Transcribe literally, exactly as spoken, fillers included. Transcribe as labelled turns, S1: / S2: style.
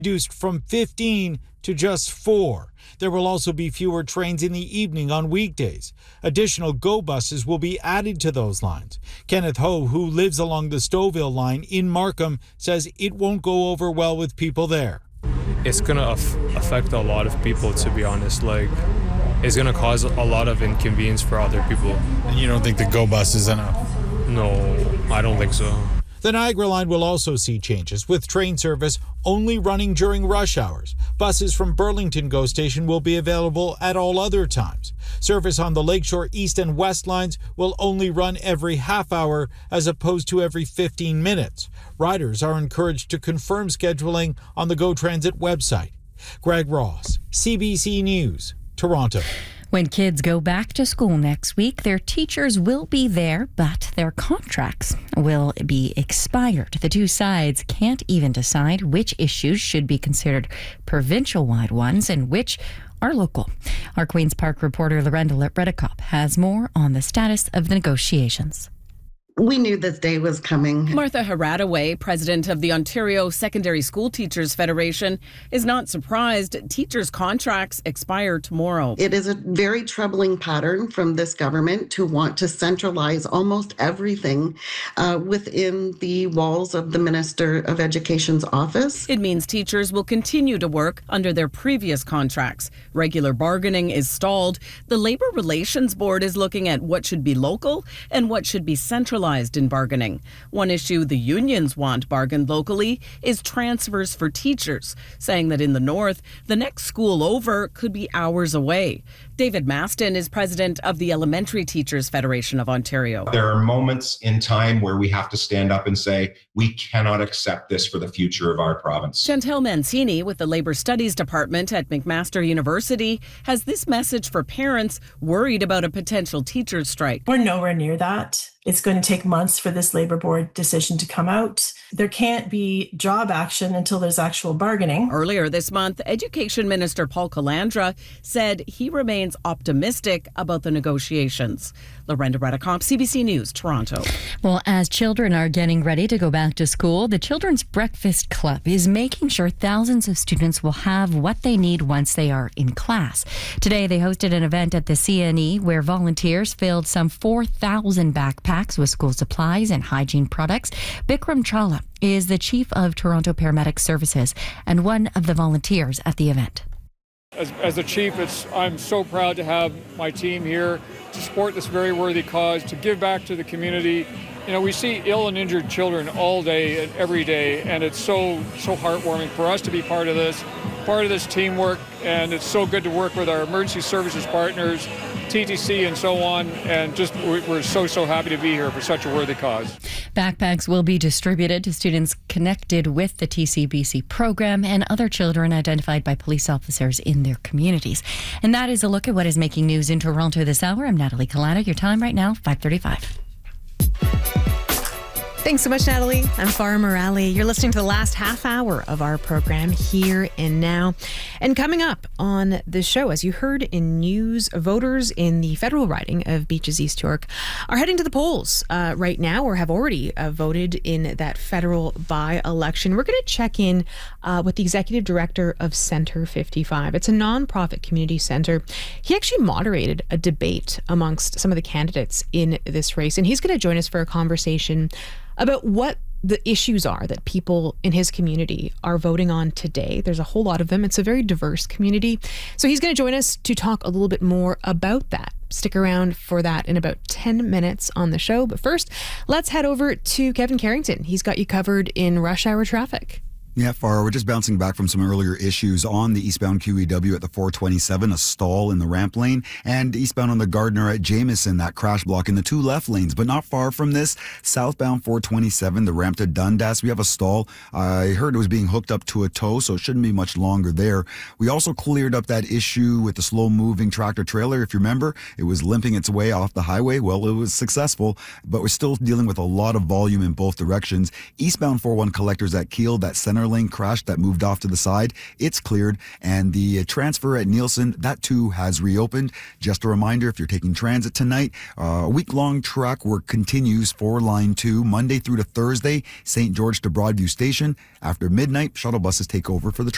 S1: reduced from fifteen to just four. There will also be fewer trains in the evening on weekdays. Additional GO buses will be added to those lines. Kenneth Ho, who lives along the Stouffville line in Markham, says it won't go over well with people there.
S2: It's going to af- affect a lot of people, to be honest. Like, it's going to cause a lot of inconvenience for other people.
S1: And you don't think the GO bus is enough?
S2: No, I don't think so.
S1: The Niagara line will also see changes, with train service only running during rush hours. Buses from Burlington GO Station will be available at all other times. Service on the Lakeshore East and West lines will only run every half hour as opposed to every fifteen minutes. Riders are encouraged to confirm scheduling on the GO Transit website. Greg Ross, C B C News, Toronto.
S3: When kids go back to school next week, their teachers will be there, but their contracts will be expired. The two sides can't even decide which issues should be considered provincial-wide ones and which are local. Our Queen's Park reporter Lorenda Redekop has more on the status of the negotiations.
S4: We knew this day was coming.
S5: Martha Haradaway, president of the Ontario Secondary School Teachers Federation, is not surprised teachers' contracts expire tomorrow.
S4: It is a very troubling pattern from this government to want to centralize almost everything uh, within the walls of the Minister of Education's office.
S5: It means teachers will continue to work under their previous contracts. Regular bargaining is stalled. The Labour Relations Board is looking at what should be local and what should be centralized in bargaining. One issue the unions want bargained locally is transfers for teachers, saying that in the north, the next school over could be hours away. David Maston is president of the Elementary Teachers Federation of Ontario.
S6: There are moments in time where we have to stand up and say, we cannot accept this for the future of our province.
S5: Chantel Mancini with the Labour Studies Department at McMaster University has this message for parents worried about a potential teachers' strike.
S7: We're nowhere near that. It's going to take months for this Labour Board decision to come out. There can't be job action until there's actual bargaining.
S5: Earlier this month, Education Minister Paul Calandra said he remains optimistic about the negotiations. Lorenda Redekop, C B C News, Toronto.
S3: Well, as children are getting ready to go back to school, the Children's Breakfast Club is making sure thousands of students will have what they need once they are in class. Today, they hosted an event at the C N E where volunteers filled some four thousand backpacks with school supplies and hygiene products. Bikram Chawla is the chief of Toronto Paramedic Services and one of the volunteers at the event.
S8: As, as the chief, it's, I'm so proud to have my team here to support this very worthy cause, to give back to the community. You know, we see ill and injured children all day and every day, and it's so, so heartwarming for us to be part of this, part of this teamwork, and it's so good to work with our emergency services partners, T T C and so on, and just we're so, so happy to be here for such a worthy cause.
S3: Backpacks will be distributed to students connected with the T C B C program and other children identified by police officers in their communities. And that is a look at what is making news in Toronto this hour. I'm Natalie Collada. Your time right now, five thirty-five.
S9: Thanks so much, Natalie. I'm Farah Morale. You're listening to the last half hour of our program Here and Now. And coming up on the show, as you heard in news, voters in the federal riding of Beaches East York are heading to the polls uh, right now, or have already uh, voted in that federal by-election. We're going to check in uh, with the executive director of Centre fifty-five. It's a nonprofit community center. He actually moderated a debate amongst some of the candidates in this race, and he's going to join us for a conversation about what the issues are that people in his community are voting on today. There's a whole lot of them. It's a very diverse community. So he's going to join us to talk a little bit more about that. Stick around for that in about ten minutes on the show. But first, let's head over to Kevin Carrington. He's got you covered in rush hour traffic.
S10: Yeah, Farah, we're just bouncing back from some earlier issues on the eastbound Q E W at the four twenty-seven, a stall in the ramp lane, and eastbound on the Gardner at Jameson, that crash block in the two left lanes. But not far from this, southbound four twenty-seven, the ramp to Dundas, we have a stall. I heard it was being hooked up to a tow, so it shouldn't be much longer there. We also cleared up that issue with the slow-moving tractor trailer. If you remember, it was limping its way off the highway. Well, it was successful, but we're still dealing with a lot of volume in both directions. Eastbound four one collectors at Keele, that center lane crash that moved off to the side, it's cleared, and the transfer at Nielsen, that too has reopened. Just a reminder, if you're taking transit tonight, uh, a week-long track work continues for line two, Monday through to Thursday, Saint George to Broadview Station. After midnight, shuttle buses take over for the train.